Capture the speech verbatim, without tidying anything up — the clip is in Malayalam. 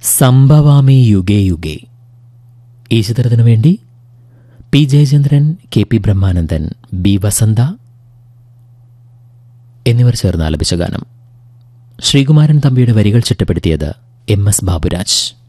സംഭവാമി യുഗേ യുഗേ. ഈ ചിത്രത്തിനു വേണ്ടി P Jayachandran, K P Brahmanandan, B വസന്ത എന്നിവർ ചേർന്ന് ആലപിച്ച ഗാനം. ശ്രീകുമാരൻ തമ്പിയുടെ വരികൾ ചിട്ടപ്പെടുത്തിയത് എം എസ് ബാബുരാജ്.